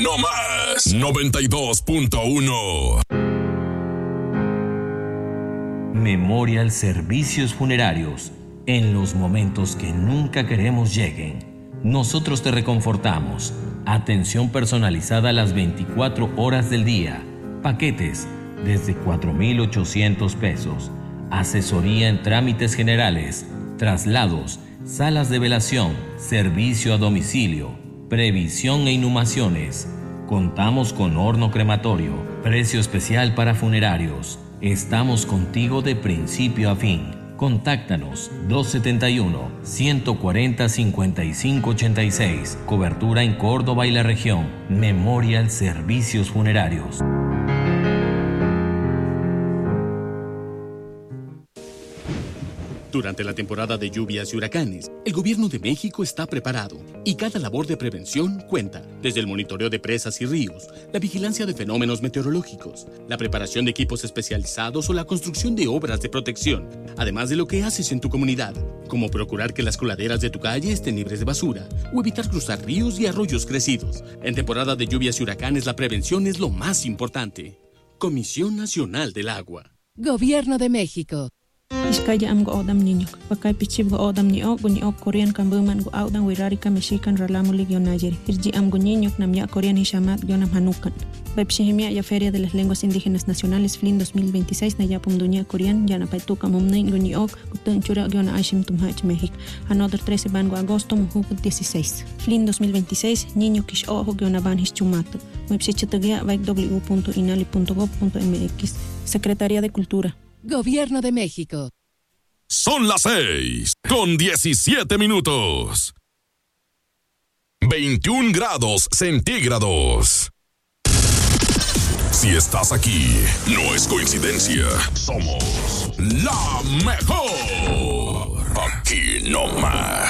no más 92.1. Memorial Servicios Funerarios. En los momentos que nunca queremos lleguen, nosotros te reconfortamos. Atención personalizada las 24 horas del día. Paquetes desde 4,800 pesos. Asesoría en trámites generales, traslados, salas de velación, servicio a domicilio, previsión e inhumaciones. Contamos con horno crematorio, precio especial para funerarios. Estamos contigo de principio a fin. Contáctanos 271-140-5586. Cobertura en Córdoba y la región. Memorial Servicios Funerarios. Durante la temporada de lluvias y huracanes, el Gobierno de México está preparado y cada labor de prevención cuenta, desde el monitoreo de presas y ríos, la vigilancia de fenómenos meteorológicos, la preparación de equipos especializados o la construcción de obras de protección, además de lo que haces en tu comunidad, como procurar que las coladeras de tu calle estén libres de basura o evitar cruzar ríos y arroyos crecidos. En temporada de lluvias y huracanes, la prevención es lo más importante. Comisión Nacional del Agua. Gobierno de México. Iskaya am go odam niño, pakay pichib go odam ni o Korean kambuman go audan wirarika mexican ralamu ligionayer. Irji am go niño nam ya Korean hishamat gionam hanukan. Bepshihimia ya Feria de las Lenguas Indígenas Nacionales FLIN 2026 na yapum dunia Korean ya na paituka mumnain go ni utun chura giona ashim tumhach México. Another 13 bango agosto muhubut 16. FLIN 2026 niño kish ojo giona ban hischumato. Website www.inali.gov.mx. Secretaría de Cultura. Gobierno de México. Son las 6:17. 21 grados centígrados. Si estás aquí, no es coincidencia. Somos la mejor. Aquí no más.